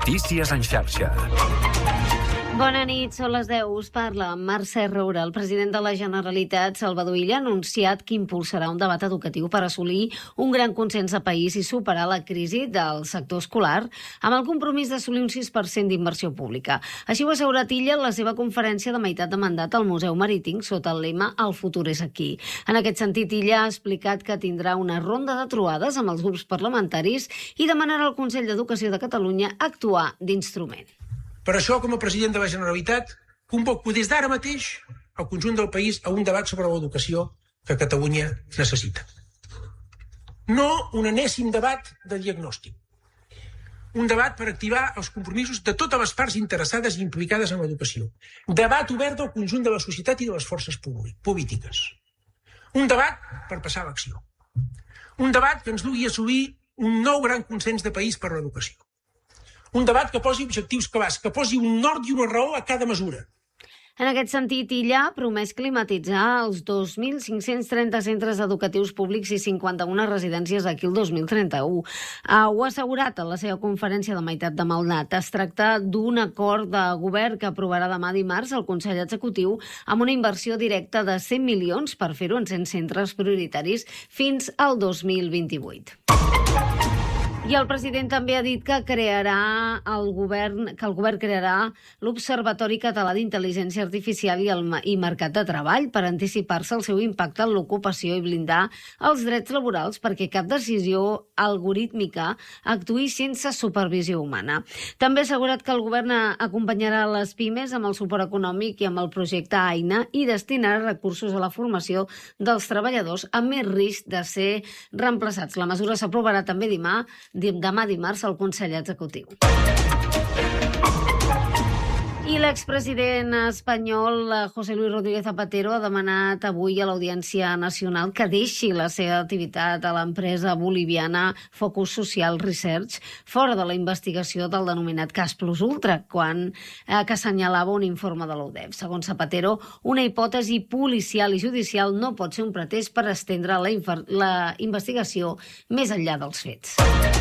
Notícies en xarxa. Bona nit, són les 10. Us parla Mercè Roura. El president de la Generalitat, Salvador Illa, ha anunciat que impulsarà un debat educatiu per assolir un gran consens de país i superar la crisi del sector escolar amb el compromís d'assolir un 6% d'inversió pública. Així ho ha assegurat Illa en la seva conferència de meitat de mandat al Museu Marítim sota el lema El futur és aquí. En aquest sentit, Illa ha explicat que tindrà una ronda de trobades amb els grups parlamentaris i demanarà al Consell d'Educació de Catalunya actuar d'instrument. Per això, com a president de la Generalitat, convoco des d'ara mateix el conjunt del país a un debat sobre l'educació que Catalunya necessita. No un enèsim debat de diagnòstic. Un debat per activar els compromisos de totes les parts interessades i implicades en l'educació. Debat obert del conjunt de la societat i de les forces polítiques. Un debat per passar a l'acció. Un debat que ens dugui a assolir un nou gran consens de país per l'educació. Un debat que posi objectius clars, que posi un nord i una raó a cada mesura. En aquest sentit, Illa ha promès climatitzar els 2.530 centres educatius públics i 51 residències d'aquí el 2031. Ho ha assegurat a la seva conferència de meitat de mandat. Es tracta d'un acord de govern que aprovarà demà dimarts el Consell Executiu amb una inversió directa de 100 milions per fer-ho en 100 centres prioritaris fins al 2028. I el president també ha dit que el govern crearà l'Observatori Català d'Intel·ligència Artificial i Mercat de Treball per anticipar-se al seu impacte en l'ocupació i blindar els drets laborals perquè cap decisió algorítmica actuï sense supervisió humana. També ha assegurat que el govern acompanyarà les pimes amb el suport econòmic i amb el projecte Aina i destinarà recursos a la formació dels treballadors amb més risc de ser reemplaçats. La mesura s'aprovarà també demà dimarts al Consell Executiu. I l'expresident espanyol José Luis Rodríguez Zapatero ha demanat avui a l'Audiència Nacional que deixi la seva activitat a l'empresa boliviana Focus Social Research fora de la investigació del denominat cas Plus Ultra, que assenyalava un informe de l'UDEF. Segons Zapatero, una hipòtesi policial i judicial no pot ser un pretexт per estendre la investigació més enllà dels fets.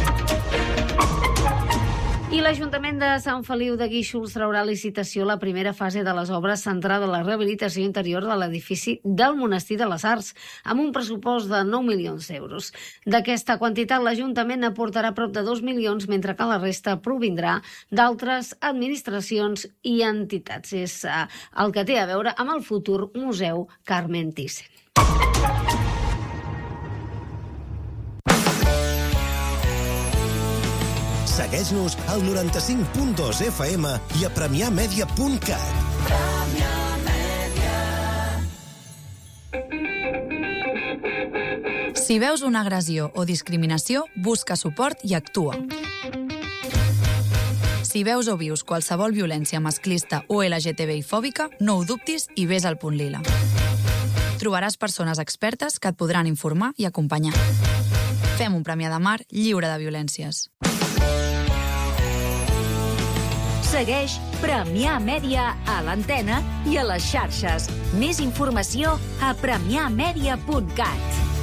I l'Ajuntament de Sant Feliu de Guíxols traurà a licitació la primera fase de les obres centrada en la rehabilitació interior de l'edifici del Monestir de les Arts, amb un pressupost de 9 milions d'euros. D'aquesta quantitat, l'Ajuntament aportarà prop de 2 milions, mentre que la resta provindrà d'altres administracions i entitats. És el que té a veure amb el futur Museu Carmen Thyssen. Segueix-nos al 95.2 FM i a premiamedia.cat. Si veus una agressió o discriminació, busca suport i actua. Si veus o vius qualsevol violència masclista o LGTBI-fòbica, no ho dubtis i ves al Punt Lila. Trobaràs persones expertes que et podran informar i acompanyar. Fem un Premià de Mar lliure de violències. Segueix Premià Mèdia a l'antena i a les xarxes. Més informació a premiamedia.cat.